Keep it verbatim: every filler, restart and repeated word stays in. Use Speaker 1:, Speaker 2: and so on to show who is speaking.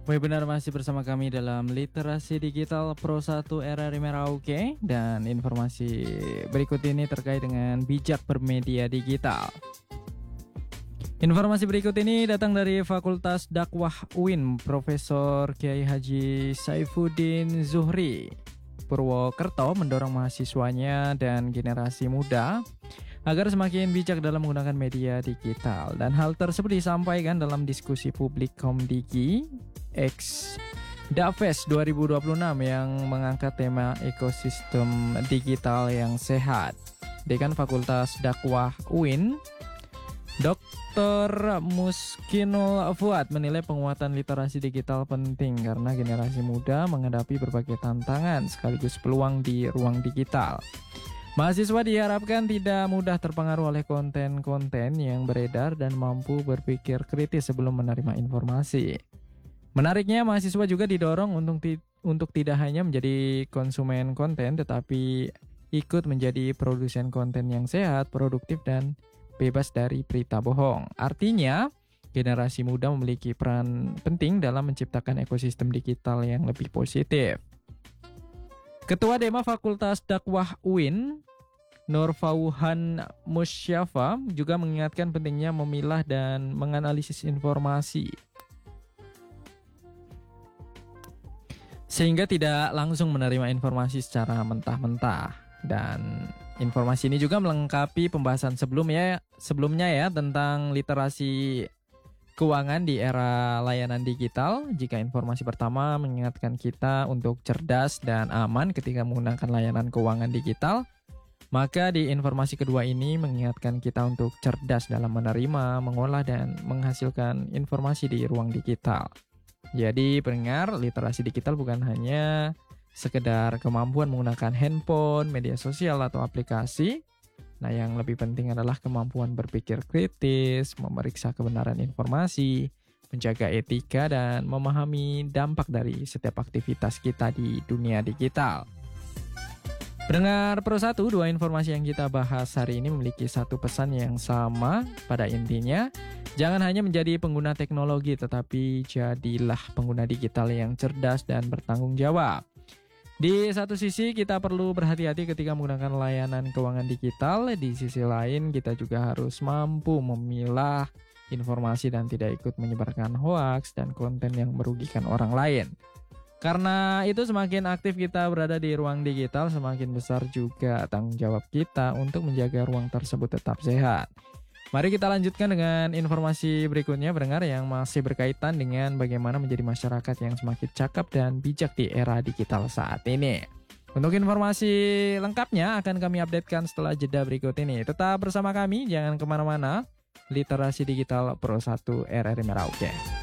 Speaker 1: Webinar masih bersama kami dalam Literasi Digital Pro satu R R I Merauke. Dan informasi berikut ini terkait dengan bijak bermedia digital. Informasi berikut ini datang dari Fakultas Dakwah U I N, Profesor Kiai Haji Saifuddin Zuhri Purwokerto mendorong mahasiswanya dan generasi muda agar semakin bijak dalam menggunakan media digital. Dan hal tersebut disampaikan dalam diskusi publik Komdigi X Dafes dua ribu dua puluh enam yang mengangkat tema ekosistem digital yang sehat. Dekan Fakultas Dakwah U I N, Doktor Muskinul Fuad menilai penguatan literasi digital penting karena generasi muda menghadapi berbagai tantangan sekaligus peluang di ruang digital. Mahasiswa diharapkan tidak mudah terpengaruh oleh konten-konten yang beredar dan mampu berpikir kritis sebelum menerima informasi. Menariknya, mahasiswa juga didorong untuk ti- untuk tidak hanya menjadi konsumen konten, tetapi ikut menjadi produsen konten yang sehat, produktif, dan bebas dari berita bohong. Artinya, generasi muda memiliki peran penting dalam menciptakan ekosistem digital yang lebih positif. Ketua Dema Fakultas Dakwah U I N, Nur Fauhan Musyafa, juga mengingatkan pentingnya memilah dan menganalisis informasi, sehingga tidak langsung menerima informasi secara mentah-mentah. Dan informasi ini juga melengkapi pembahasan sebelumnya sebelumnya ya tentang literasi keuangan di era layanan digital. Jika informasi pertama mengingatkan kita untuk cerdas dan aman ketika menggunakan layanan keuangan digital, maka di informasi kedua ini mengingatkan kita untuk cerdas dalam menerima, mengolah, dan menghasilkan informasi di ruang digital. Jadi pendengar, literasi digital bukan hanya sekedar kemampuan menggunakan handphone, media sosial, atau aplikasi. Nah, yang lebih penting adalah kemampuan berpikir kritis, memeriksa kebenaran informasi, menjaga etika, dan memahami dampak dari setiap aktivitas kita di dunia digital. Pendengar Pro satu, dua informasi yang kita bahas hari ini memiliki satu pesan yang sama pada intinya. Jangan hanya menjadi pengguna teknologi, tetapi jadilah pengguna digital yang cerdas dan bertanggung jawab. Di satu sisi kita perlu berhati-hati ketika menggunakan layanan keuangan digital. Di sisi lain kita juga harus mampu memilah informasi dan tidak ikut menyebarkan hoaks dan konten yang merugikan orang lain. Karena itu semakin aktif kita berada di ruang digital, semakin besar juga tanggung jawab kita untuk menjaga ruang tersebut tetap sehat. Mari kita lanjutkan dengan informasi berikutnya, pendengar, yang masih berkaitan dengan bagaimana menjadi masyarakat yang semakin cakap dan bijak di era digital saat ini. Untuk informasi lengkapnya akan kami updatekan setelah jeda berikut ini. Tetap bersama kami, jangan kemana-mana. Literasi Digital Pro satu R R I Merauke.